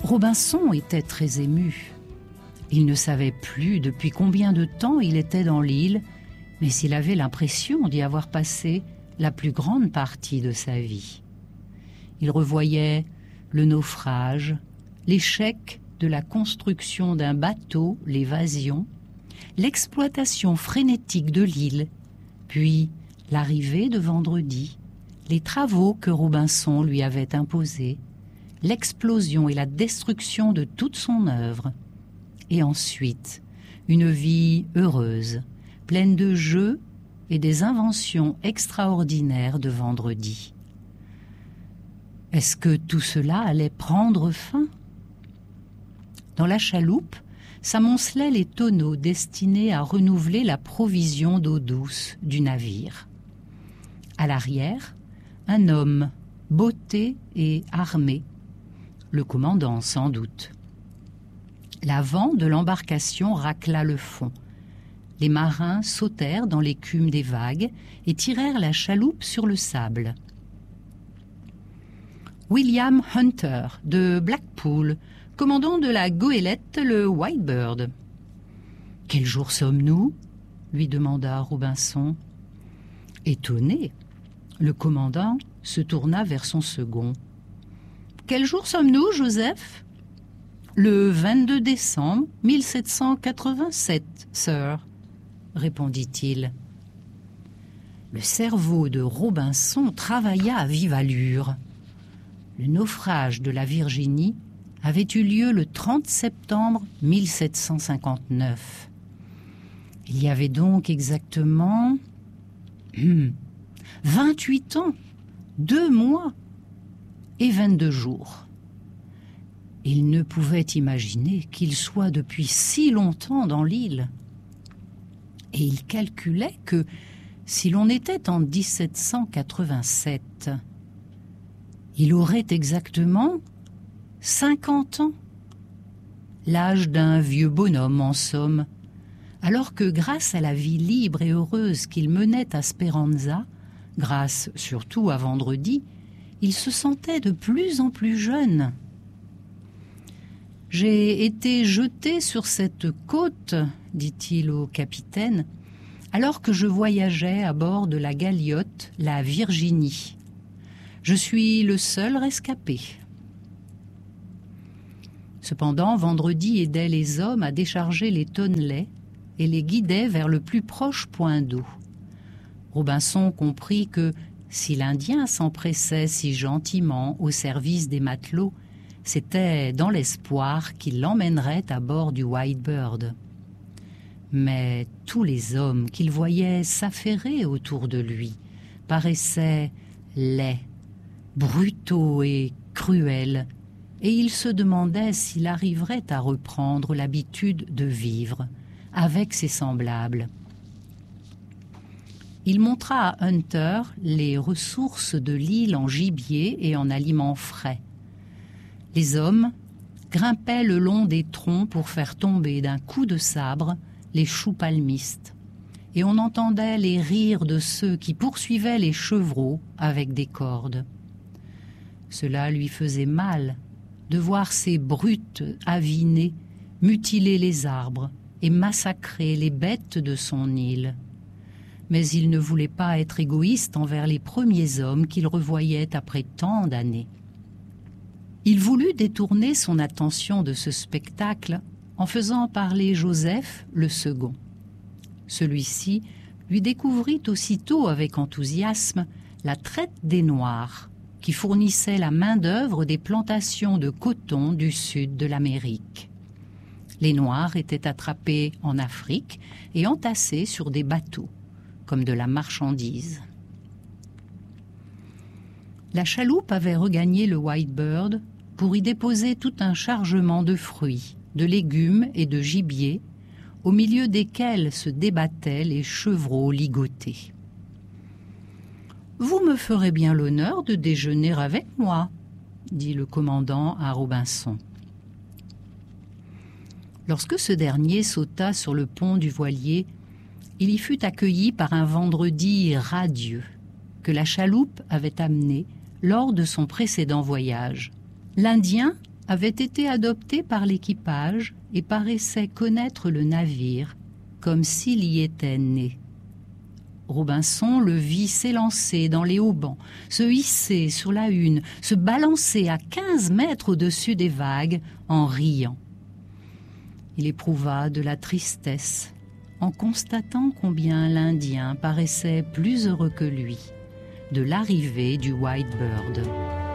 Robinson était très ému. Il ne savait plus depuis combien de temps il était dans l'île, mais il avait l'impression d'y avoir passé la plus grande partie de sa vie. Il revoyait le naufrage, l'échec de la construction d'un bateau, l'évasion, l'exploitation frénétique de l'île, puis l'arrivée de Vendredi, les travaux que Robinson lui avait imposés, l'explosion et la destruction de toute son œuvre, et ensuite une vie heureuse, pleine de jeux et des inventions extraordinaires de Vendredi. Est-ce que tout cela allait prendre fin ? Dans la chaloupe, s'amoncelaient les tonneaux destinés à renouveler la provision d'eau douce du navire. À l'arrière, un homme, botté et armé, le commandant sans doute. L'avant de l'embarcation racla le fond. Les marins sautèrent dans l'écume des vagues et tirèrent la chaloupe sur le sable. William Hunter, de Blackpool, commandant de la goélette le Whitebird. « Quel jour sommes-nous » lui demanda Robinson. Étonné, le commandant se tourna vers son second. « Quel jour sommes-nous, Joseph ?»« Le 22 décembre 1787, sir, » répondit-il. Le cerveau de Robinson travailla à vive allure. Le naufrage de la Virginie avait eu lieu le 30 septembre 1759. Il y avait donc exactement 28 ans, 2 mois et 22 jours. Il ne pouvait imaginer qu'il soit depuis si longtemps dans l'île. Et il calculait que si l'on était en 1787, il aurait exactement 50 ans, l'âge d'un vieux bonhomme en somme, alors que grâce à la vie libre et heureuse qu'il menait à Speranza, grâce surtout à Vendredi, il se sentait de plus en plus jeune. « J'ai été jeté sur cette côte, dit-il au capitaine, alors que je voyageais à bord de la galiote, la Virginie. Je suis le seul rescapé. » Cependant, Vendredi aidait les hommes à décharger les tonnelets et les guidait vers le plus proche point d'eau. Robinson comprit que, si l'Indien s'empressait si gentiment au service des matelots, c'était dans l'espoir qu'il l'emmènerait à bord du Whitebird. Mais tous les hommes qu'il voyait s'affairer autour de lui paraissaient laids, brutaux et cruels, et il se demandait s'il arriverait à reprendre l'habitude de vivre avec ses semblables. Il montra à Hunter les ressources de l'île en gibier et en aliments frais. Les hommes grimpaient le long des troncs pour faire tomber d'un coup de sabre les choux palmistes, et on entendait les rires de ceux qui poursuivaient les chevreaux avec des cordes. Cela lui faisait mal de voir ces brutes avinées mutiler les arbres et massacrer les bêtes de son île. Mais il ne voulait pas être égoïste envers les premiers hommes qu'il revoyait après tant d'années. Il voulut détourner son attention de ce spectacle en faisant parler Joseph, le second. Celui-ci lui découvrit aussitôt avec enthousiasme la traite des Noirs, qui fournissait la main-d'œuvre des plantations de coton du sud de l'Amérique. Les Noirs étaient attrapés en Afrique et entassés sur des bateaux, comme de la marchandise. La chaloupe avait regagné le Whitebird pour y déposer tout un chargement de fruits, de légumes et de gibier, au milieu desquels se débattaient les chevreaux ligotés. « Vous me ferez bien l'honneur de déjeuner avec moi, » dit le commandant à Robinson. Lorsque ce dernier sauta sur le pont du voilier, il y fut accueilli par un Vendredi radieux que la chaloupe avait amené lors de son précédent voyage. L'Indien avait été adopté par l'équipage et paraissait connaître le navire, comme s'il y était né. Robinson le vit s'élancer dans les haubans, se hisser sur la hune, se balancer à 15 mètres au-dessus des vagues en riant. Il éprouva de la tristesse en constatant combien l'Indien paraissait plus heureux que lui de l'arrivée du White Bird.